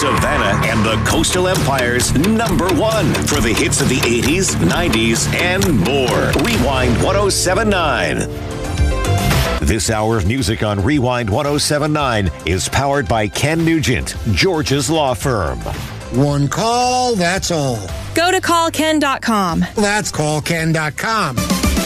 Savannah and the Coastal Empire's #1 for the hits of the 80s, 90s, and more. Rewind 1079. This hour of music on Rewind 1079 is powered by Ken Nugent, George's law firm. One call, that's all. Go to callken.com. That's callken.com.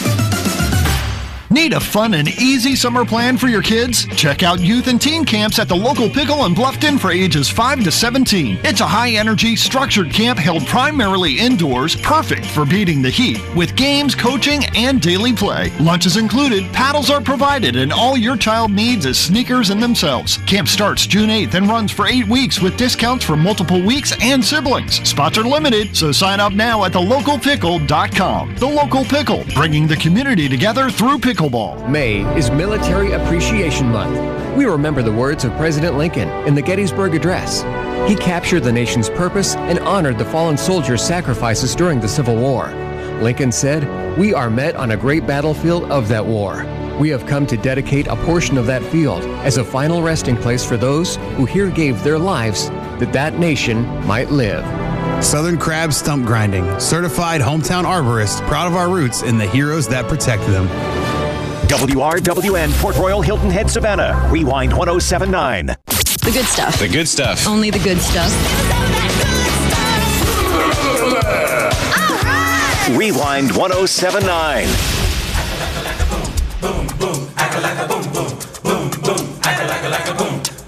Need a fun and easy summer plan for your kids? Check out youth and teen camps at the local Pickle in Bluffton for ages 5 to 17. It's a high-energy, structured camp held primarily indoors, perfect for beating the heat, with games, coaching, and daily play. Lunch is included, paddles are provided, and all your child needs is sneakers and themselves. Camp starts June 8th and runs for 8 weeks with discounts for multiple weeks and siblings. Spots are limited, so sign up now at thelocalpickle.com. The Local Pickle, bringing the community together through pickleball. May is Military Appreciation Month. We remember the words of President Lincoln in the Gettysburg Address. He captured the nation's purpose and honored the fallen soldiers' sacrifices during the Civil War. Lincoln said, "We are met on a great battlefield of that war. We have come to dedicate a portion of that field as a final resting place for those who here gave their lives that that nation might live." Southern Crab Stump Grinding, certified hometown arborist, proud of our roots and the heroes that protect them. WRWN Port Royal Hilton Head Savannah. Rewind 1079. The good stuff. The good stuff. Only the good stuff. Rewind 1079. Boom, boom, act like a boom, boom, boom, boom, act like a boom.